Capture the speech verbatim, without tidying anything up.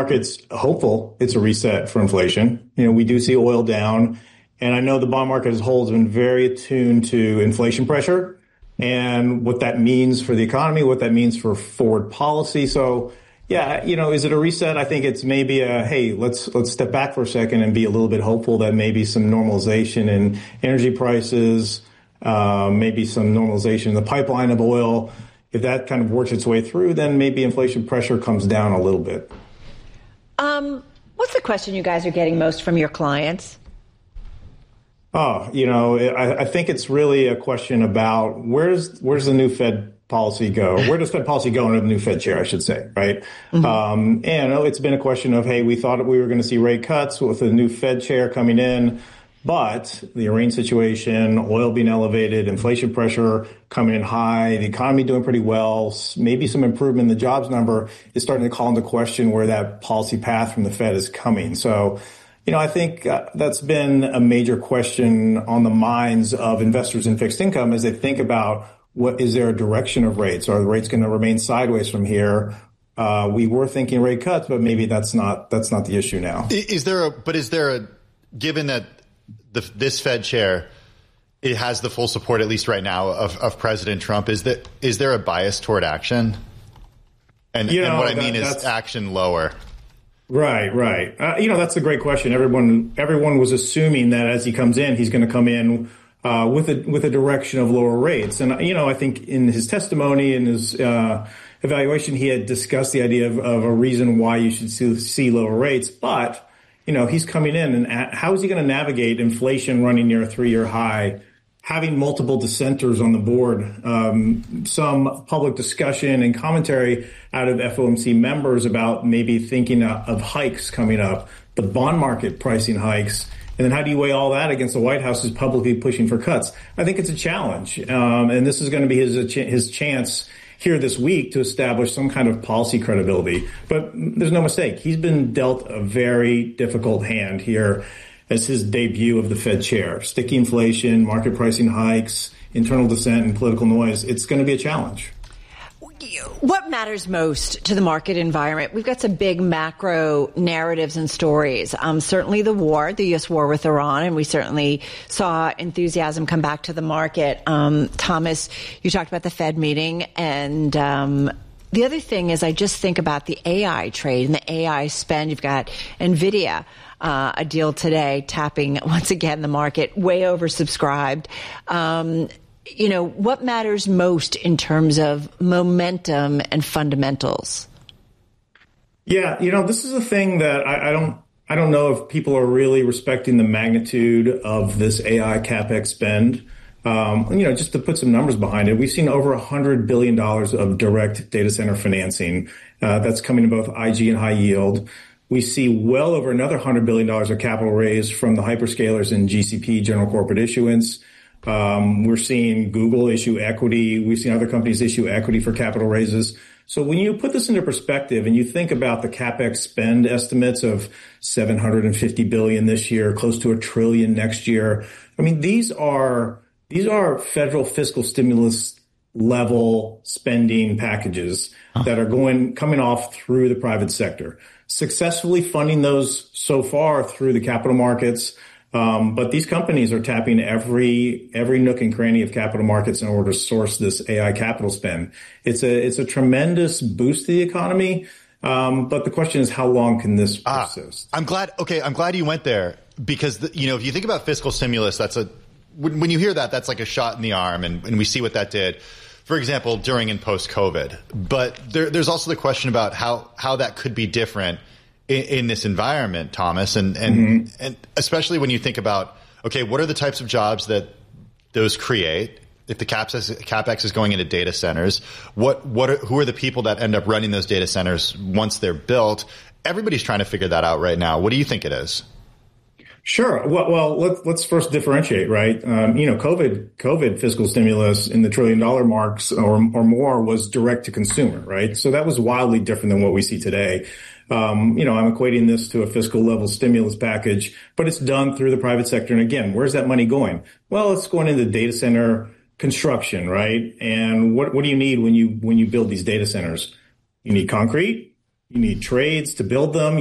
market's hopeful it's a reset for inflation. You know, we do see oil down, and I know the bond market as a whole has been very attuned to inflation pressure and what that means for the economy, what that means for forward policy. So, yeah, you know, is it a reset? I think it's maybe a, hey, let's let's step back for a second and be a little bit hopeful that maybe some normalization in energy prices, uh, maybe some normalization in the pipeline of oil. If that kind of works its way through, then maybe inflation pressure comes down a little bit. Um, what's the question you guys are getting most from your clients? Oh, you know, I, I think it's really a question about where's where's the new Fed policy go? Where does Fed policy go under the new Fed chair, I should say, right? Mm-hmm. Um, and you know, it's been a question of, hey, we thought we were going to see rate cuts with the new Fed chair coming in, but the Iran situation, oil being elevated, inflation pressure coming in high, the economy doing pretty well, maybe some improvement in the jobs number is starting to call into question where that policy path from the Fed is coming. So, you know, I think uh, that's been a major question on the minds of investors in fixed income as they think about what is there a direction of rates? Are the rates going to remain sideways from here? Uh, we were thinking rate cuts, but maybe that's not that's not the issue now. Is there a but is there a given that the, this Fed chair it has the full support, at least right now, of, of President Trump? Is that is there a bias toward action? And, you know, and what I that, mean is action lower. Right, right. Uh, you know, that's a great question. Everyone everyone was assuming that as he comes in, he's going to come in uh, with a with a direction of lower rates. And, you know, I think in his testimony and his uh, evaluation, he had discussed the idea of, of a reason why you should see, see lower rates. But, you know, he's coming in and at, how is he going to navigate inflation running near a three-year high, having multiple dissenters on the board, um, some public discussion and commentary out of F O M C members about maybe thinking of hikes coming up, the bond market pricing hikes. And then how do you weigh all that against the White House who's publicly pushing for cuts? I think it's a challenge. Um, and this is going to be his, his chance here this week to establish some kind of policy credibility. But there's no mistake. He's been dealt a very difficult hand here as his debut of the Fed chair. Sticky inflation, market pricing hikes, internal dissent, and political noise. It's going to be a challenge. What matters most to the market environment? We've got some big macro narratives and stories. Um, certainly the war, the U S war with Iran, and we certainly saw enthusiasm come back to the market. Um, Thomas, you talked about the Fed meeting, and um, the other thing is I just think about the A I trade and the A I spend. You've got NVIDIA. Uh, a deal today tapping once again the market, way oversubscribed. Um, you know, what matters most in terms of momentum and fundamentals? Yeah, you know, this is a thing that I, I don't I don't know if people are really respecting the magnitude of this A I CapEx spend. Um, you know, just to put some numbers behind it, we've seen over one hundred billion dollars of direct data center financing uh, that's coming in both I G and high yield. We see well over another one hundred billion dollars of capital raised from the hyperscalers and G C P, general corporate issuance. Um, we're seeing Google issue equity. We've seen other companies issue equity for capital raises. So when you put this into perspective and you think about the CapEx spend estimates of seven hundred fifty billion dollars this year, close to a trillion next year, I mean, these are these are federal fiscal stimulus level spending packages that are going coming off through the private sector. Successfully funding those so far through the capital markets. Um, but these companies are tapping every every nook and cranny of capital markets in order to source this A I capital spend. It's a it's a tremendous boost to the economy. Um, but the question is, how long can this persist? Ah, I'm glad. OK, I'm glad you went there, because, the, you know, if you think about fiscal stimulus, that's a when, when you hear that, that's like a shot in the arm. And, and we see what that did, for example, during and post COVID. But there, there's also the question about how how that could be different in, in this environment, Thomas, and and, mm-hmm. and especially when you think about, OK, what are the types of jobs that those create? If the CapEx, CapEx is going into data centers, what what are, who are the people that end up running those data centers once they're built? Everybody's trying to figure that out right now. What do you think it is? Sure. Well, well let's, let's first differentiate, right? Um, you know, COVID, COVID fiscal stimulus in the trillion dollar marks or, or more was direct to consumer, right? So that was wildly different than what we see today. Um, you know, I'm equating this to a fiscal level stimulus package, but it's done through the private sector. And again, where's that money going? Well, it's going into data center construction, right? And what, what do you need when you, when you build these data centers? You need concrete. You need trades to build them.